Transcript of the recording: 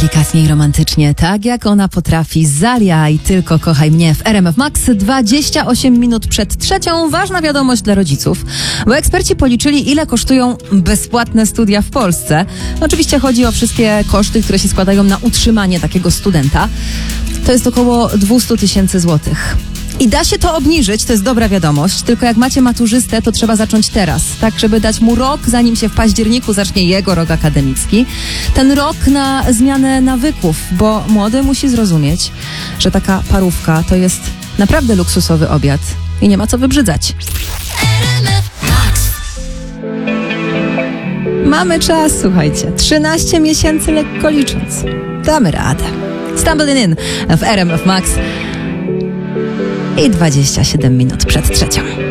delikatnie i romantycznie, tak jak ona potrafi. Zalia i Tylko kochaj mnie w RMF Max. 28 minut przed trzecią. Ważna wiadomość dla rodziców, bo eksperci policzyli, ile kosztują bezpłatne studia w Polsce. Oczywiście chodzi o wszystkie koszty, które się składają na utrzymanie takiego studenta. To jest około 200 000 złotych. I da się to obniżyć, to jest dobra wiadomość, tylko jak macie maturzystę, to trzeba zacząć teraz, tak, żeby dać mu rok, zanim się w październiku zacznie jego rok akademicki. Ten rok na zmianę nawyków, bo młody musi zrozumieć, że taka parówka to jest naprawdę luksusowy obiad i nie ma co wybrzydzać. Mamy czas, słuchajcie, 13 miesięcy lekko licząc. Damy radę. Stumbling In w RMF Max. I 27 minut przed trzecią.